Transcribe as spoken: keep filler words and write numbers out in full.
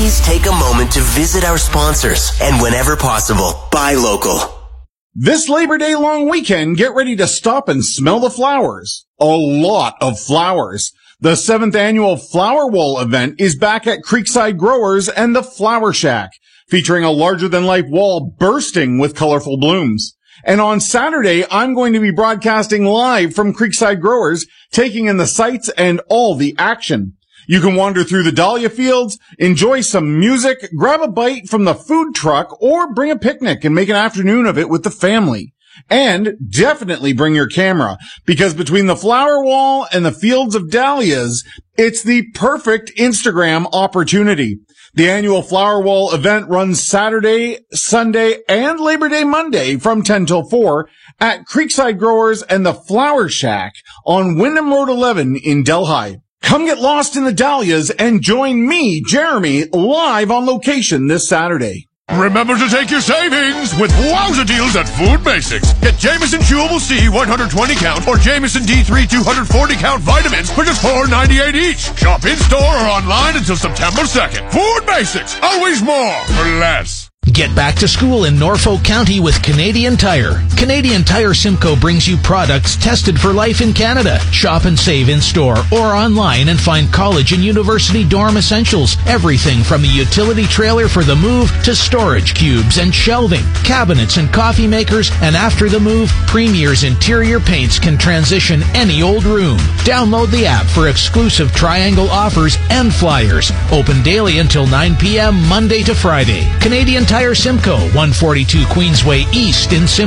please take a moment to visit our sponsors and whenever possible, buy local. This Labor Day long weekend, get ready to stop and smell the flowers. A lot of flowers. The seventh annual Flower Wall event is back at Creekside Growers and the Flower Shack, featuring a larger-than-life wall bursting with colorful blooms. And on Saturday, I'm going to be broadcasting live from Creekside Growers, taking in the sights and all the action. You can wander through the dahlia fields, enjoy some music, grab a bite from the food truck, or bring a picnic and make an afternoon of it with the family. And definitely bring your camera, because between the flower wall and the fields of dahlias, it's the perfect Instagram opportunity. The annual Flower Wall event runs Saturday, Sunday, and Labor Day Monday from ten till four at Creekside Growers and the Flower Shack on Wyndham Road eleven in Delhi. Come get lost in the dahlias and join me, Jeremy, live on location this Saturday. Remember to take your savings with wowza deals at Food Basics. Get Jameson Chewable C one hundred twenty count or Jameson D three two hundred forty count vitamins for just four ninety-eight each. Shop in-store or online until September second. Food Basics. Always more for less. Get back to school in Norfolk County with Canadian Tire. Canadian Tire Simcoe brings you products tested for life in Canada. Shop and save in-store or online and find college and university dorm essentials. Everything from a utility trailer for the move to storage cubes and shelving, cabinets and coffee makers, and after the move, Premier's interior paints can transition any old room. Download the app for exclusive Triangle offers and flyers. Open daily until nine p.m. Monday to Friday. Canadian Tire Simcoe, one forty-two Queensway East in Simcoe.